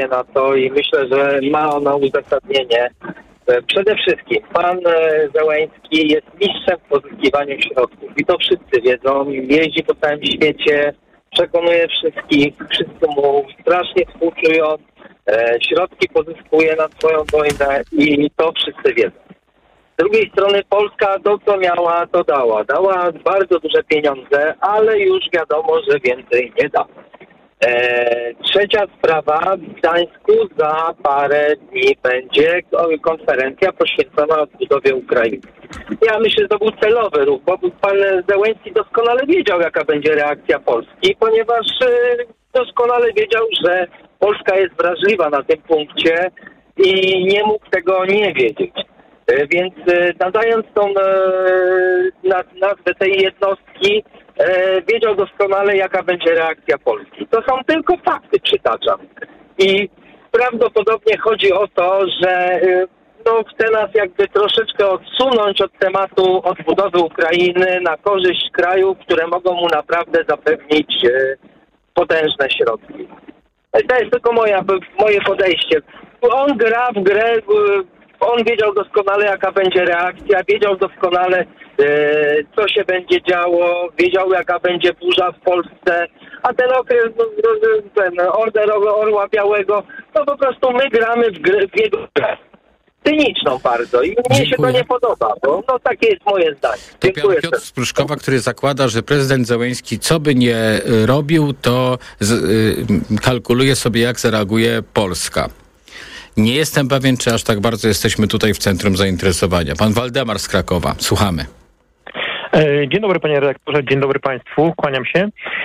na to i myślę, że ma ono uzasadnienie. Przede wszystkim pan Zełenski jest mistrzem w pozyskiwaniu środków i to wszyscy wiedzą. Jeździ po całym świecie, przekonuje wszystkich, wszyscy mu strasznie współczują, środki pozyskuje na swoją wojnę i to wszyscy wiedzą. Z drugiej strony Polska to, co miała, to dała. Dała bardzo duże pieniądze, ale już wiadomo, że więcej nie da. Trzecia sprawa, w Gdańsku za parę dni będzie konferencja poświęcona odbudowie Ukrainy. Ja myślę, że to był celowy ruch, bo pan Zełenski doskonale wiedział, jaka będzie reakcja Polski, ponieważ doskonale wiedział, że Polska jest wrażliwa na tym punkcie i nie mógł tego nie wiedzieć. Więc nadając tą nazwę tej jednostki, wiedział doskonale, jaka będzie reakcja Polski. To są tylko fakty, przytaczam. I prawdopodobnie chodzi o to, że chce nas jakby troszeczkę odsunąć od tematu odbudowy Ukrainy na korzyść krajów, które mogą mu naprawdę zapewnić potężne środki. To jest tylko moje podejście. On gra w grę, on wiedział doskonale, jaka będzie reakcja, wiedział doskonale, co się będzie działo, wiedział, jaka będzie burza w Polsce, a ten okres, ten Order Orła Białego, to po prostu my gramy w jego grę. Cyniczną bardzo i mnie się to nie podoba, bo takie jest moje zdanie. Dziękuję. Piotr z Pruszkowa, który zakłada, że prezydent Zełenski co by nie robił, to kalkuluje sobie, jak zareaguje Polska. Nie jestem pewien, czy aż tak bardzo jesteśmy tutaj w centrum zainteresowania. Pan Waldemar z Krakowa. Słuchamy. Dzień dobry, panie redaktorze. Dzień dobry państwu. Kłaniam się.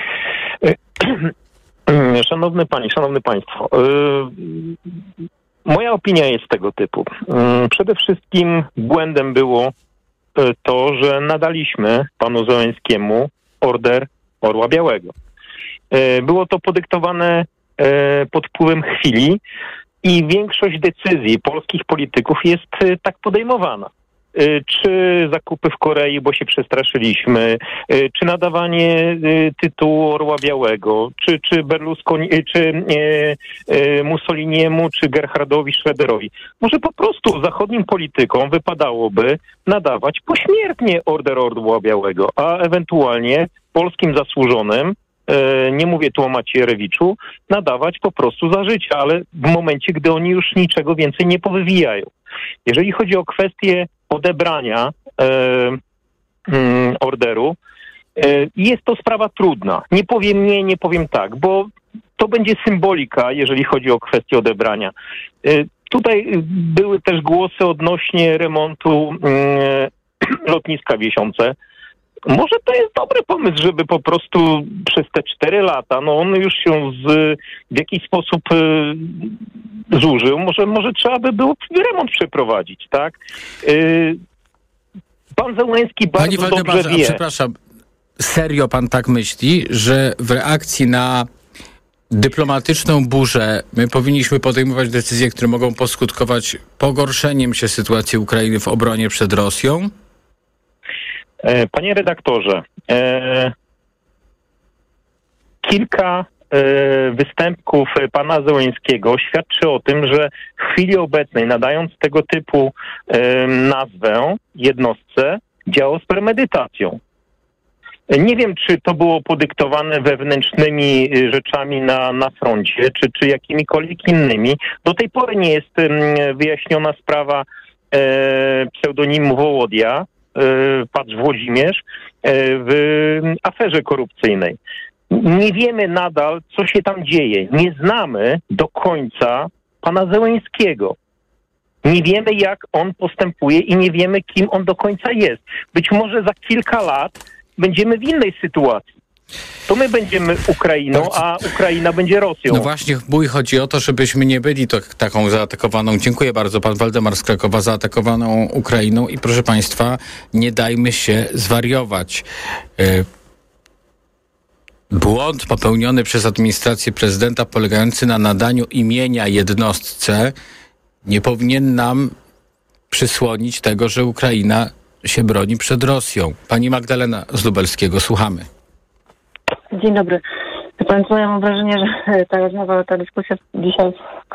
Szanowny panie, szanowny państwo. Moja opinia jest tego typu. Przede wszystkim błędem było to, że nadaliśmy panu Zełenskiemu Order Orła Białego. Było to podyktowane pod wpływem chwili i większość decyzji polskich polityków jest tak podejmowana. Czy zakupy w Korei, bo się przestraszyliśmy, czy nadawanie tytułu Orła Białego, czy Berlusconi, czy Mussoliniemu, czy Gerhardowi Schröderowi. Może po prostu zachodnim politykom wypadałoby nadawać pośmiertnie Order Orła Białego, a ewentualnie polskim zasłużonym, nie mówię tu o Macierewiczu, nadawać po prostu za życia, ale w momencie, gdy oni już niczego więcej nie powywijają. Jeżeli chodzi o kwestię odebrania orderu, jest to sprawa trudna. Nie powiem nie, nie powiem tak, bo to będzie symbolika, jeżeli chodzi o kwestię odebrania. Tutaj były też głosy odnośnie remontu lotniska Wiesiące. Może to jest dobry pomysł, żeby po prostu przez te 4 lata, on już się w jakiś sposób zużył. Może trzeba by było remont przeprowadzić, tak? Pan Zełenski bardzo dobrze wie. Przepraszam, serio pan tak myśli, że w reakcji na dyplomatyczną burzę my powinniśmy podejmować decyzje, które mogą poskutkować pogorszeniem się sytuacji Ukrainy w obronie przed Rosją? Panie redaktorze, kilka występków pana Zełenskiego świadczy o tym, że w chwili obecnej, nadając tego typu nazwę jednostce, działał z premedytacją. Nie wiem, czy to było podyktowane wewnętrznymi rzeczami na froncie, czy jakimikolwiek innymi. Do tej pory nie jest wyjaśniona sprawa pseudonimu Wołodia, patrz Włodzimierz, w aferze korupcyjnej. Nie wiemy nadal, co się tam dzieje. Nie znamy do końca pana Zełenskiego. Nie wiemy, jak on postępuje i nie wiemy, kim on do końca jest. Być może za kilka lat będziemy w innej sytuacji. To my będziemy Ukrainą, a Ukraina będzie Rosją. No właśnie, chodzi o to, żebyśmy nie byli taką zaatakowaną, dziękuję bardzo, pan Waldemar z Krakowa, zaatakowaną Ukrainą i proszę państwa, nie dajmy się zwariować. Błąd popełniony przez administrację prezydenta polegający na nadaniu imienia jednostce nie powinien nam przysłonić tego, że Ukraina się broni przed Rosją. Pani Magdalena z Lubelskiego, słuchamy. Dzień dobry. Ja mam wrażenie, że ta rozmowa, ta dyskusja dzisiaj